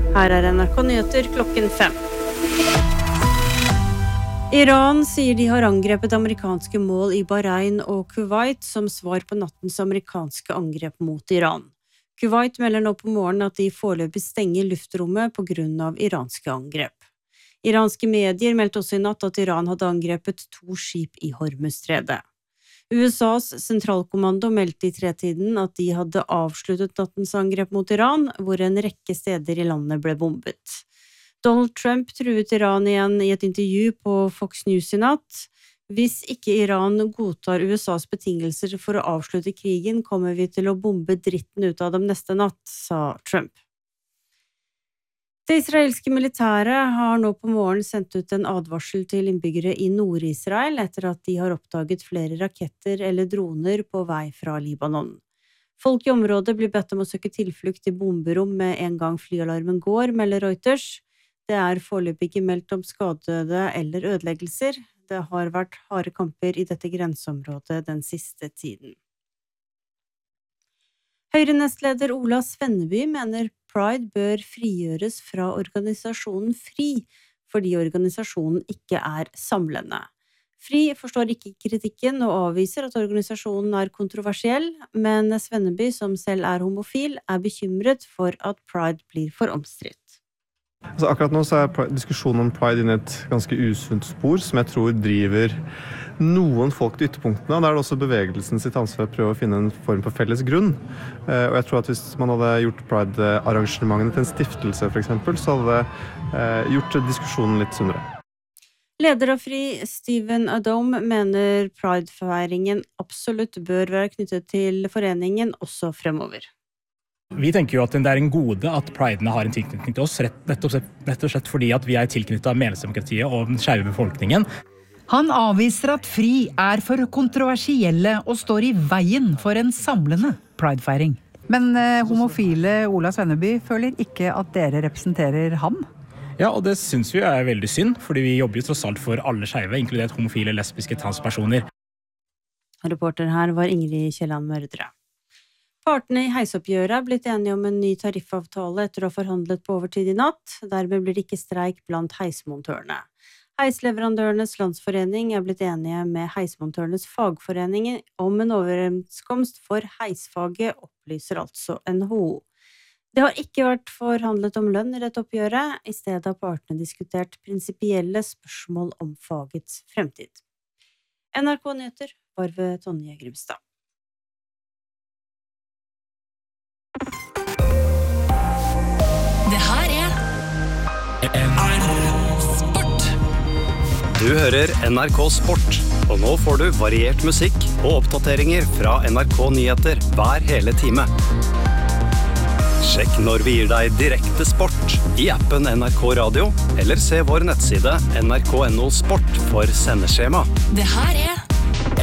Her NRK Nyheter klokken 5. Iran sier de har angrepet amerikanske mål I Bahrain og Kuwait som svar på nattens amerikanske angrep mot Iran. Kuwait melder nå på morgenen at de foreløpig stenger luftrommet på grunn av iranske angrep. Iranske medier meldte også I natt at Iran hadde angrepet 2 skip I Hormuzstredet. USAs sentralkommando meldte I tretiden at de hadde avsluttet nattens angrep mot Iran, hvor en rekke steder I landet ble bombet. Donald Trump truet Iran igjen I et intervju på Fox News I natt. Hvis ikke Iran godtar USAs betingelser for å avslutte krigen, kommer vi til å bombe dritten ut av dem neste natt, sa Trump. Det israelske militæret har nå på morgen sendt ut en advarsel til innbyggere I Nord-Israel etter at de har oppdaget flere raketter eller droner på vei fra Libanon. Folk I området blir bedt om å søke tilflukt I bomberom med en gang flyalarmen går, melder Reuters. Det foreløpig ikke meldt om skadede eller ødeleggelser. Det har vært harde kamper I dette grenseområdet den siste tiden. Høyre-nestleder Ola Svenneby mener Pride bør frigjøres fra organisasjonen FRI, fordi organisasjonen ikke samlende. FRI forstår ikke kritikken og avviser at organisasjonen kontroversiell, men Svenneby, som selv homofil, bekymret for at Pride blir for omstridt. Altså akkurat nå så diskusjonen om Pride inne I et ganske usunt spor, som jeg tror driver noen folk til ytterpunktene, og der det også bevegelsen sitt ansvar å prøve å finne en form på felles grunn. Og jeg tror at hvis man hadde gjort Pride-arrangementene til en stiftelse for eksempel, så hadde det gjort diskusjonen litt sunnere. Leder av FRI, Steven Adom, mener Pride-feiringen absolutt bør være knyttet til foreningen også fremover. Vi tenker jo at det en gode at Pridene har en tilknytning til oss, rett og slett fordi at vi tilknyttet av medlemsdemokratiet og den skeive befolkningen. Han avviser at FRI for kontroversielle og står I veien for en samlende Pride-feiring. Men homofile Ola Svenneby føler ikke at dere representerer ham? Ja, og det synes vi veldig synd, fordi vi jobber jo tross alt for alle skeive, inkludert homofile, lesbiske, transpersoner. Reporter her var Ingrid Kjelland Mørdre. Partene I heisoppgjøret blitt enige om en ny tariffavtale etter å ha forhandlet på overtid I natt. Dermed blir det ikke streik blant heismontørene. Heisleverandørenes landsforening blitt enige med heismontørenes fagforening om en overenskomst for heisfaget, opplyser altså NHO. Det har ikke vært forhandlet om lønn I dette oppgjøret. I stedet har partene diskutert prinsipielle spørsmål om fagets fremtid. NRK Nyheter var ved Tonje Grimstad. Det her Sport. Du hører NRK Sport, og nå får du variert musikk og oppdateringer fra NRK Nyheter hver hele time. Sjekk når vi gir deg direkte sport I appen NRK Radio, eller se vår nettside nrk.no sport for sendeskjema. Det her